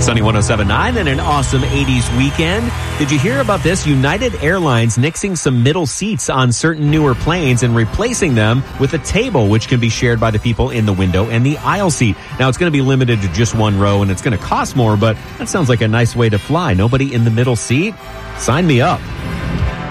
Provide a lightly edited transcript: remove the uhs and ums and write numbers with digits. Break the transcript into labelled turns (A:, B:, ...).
A: Sunny 107.9 and an awesome 80s weekend. Did you hear about this? United Airlines nixing some middle seats on certain newer planes and replacing them with a table which can be shared by the people in the window and the aisle seat. Now, it's going to be limited to just one row and it's going to cost more, but that sounds like a nice way to fly. Nobody in the middle seat? Sign me up.